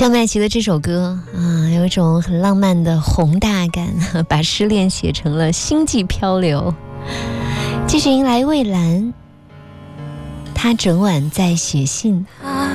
焦麦琪的这首歌啊，有一种很浪漫的宏大感，把失恋写成了星际漂流。继续迎来蔚蓝，他整晚在写信。